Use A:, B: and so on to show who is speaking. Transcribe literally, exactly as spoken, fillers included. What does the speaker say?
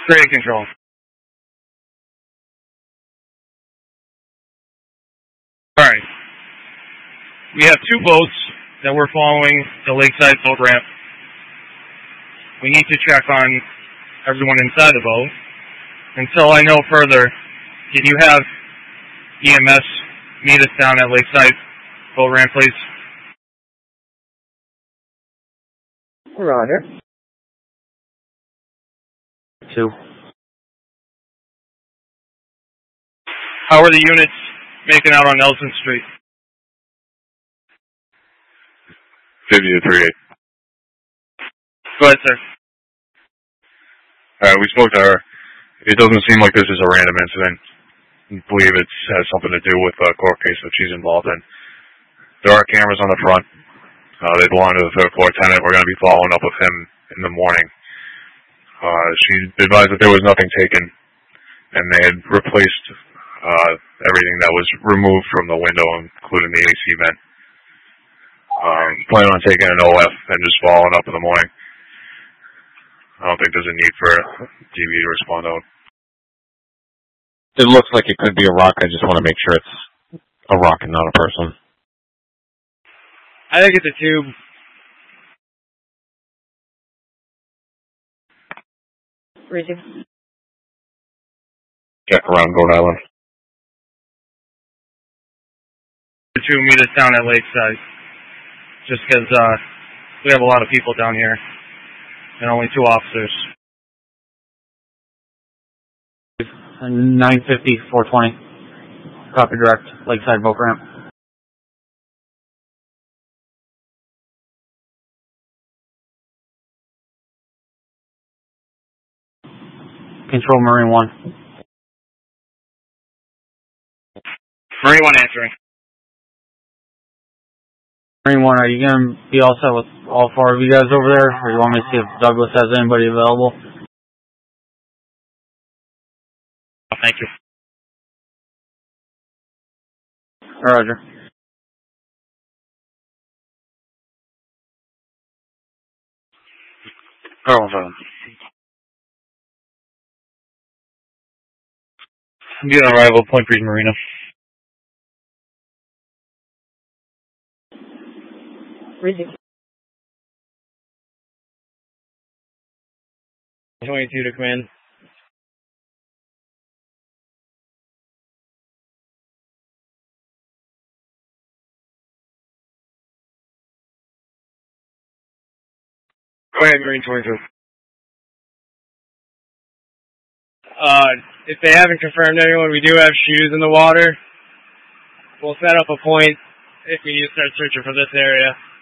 A: Great control. Alright. We have two boats that we're following the lakeside boat ramp. We need to check on everyone inside the boat. Until I know further, can you have E M S meet us down at lakeside boat ramp, please?
B: Roger. Two.
A: How are the units making out on Nelson Street?
C: fifty to three eight.
A: Go ahead, sir.
C: Uh, we spoke to her. It doesn't seem like this is a random incident. I believe it has something to do with a court case that she's involved in. There are cameras on the front. Uh, they belong to the third floor tenant. We're going to be following up with him in the morning. Uh, she advised that there was nothing taken, and they had replaced uh, everything that was removed from the window, including the A C vent. Um, planning on taking an O F and just following up in the morning. I don't think there's a need for D V to respond out.
D: It looks like it could be a rock. I just want to make sure it's a rock and not a person.
A: I think it's a tube.
B: Receive.
D: Check around Rhode Island.
A: The two meet us down at Lakeside. Just because uh, we have a lot of people down here. And only two officers.
E: nine fifty, four twenty. Copy direct, Lakeside boat ramp. Control Marine one.
A: Marine one answering.
E: Marine one, are you going to be all set with all four of you guys over there? Or you want me to see if Douglas has anybody available?
A: Oh, thank you.
E: Roger.
A: Oh, um, I'm getting on arrival, Point Breeze Marina.
B: Receive.
A: twenty-two to command. Go ahead, Marine twenty-two. Uh, if they haven't confirmed anyone, we do have shoes in the water. We'll set up a point if we need to start searching for this area.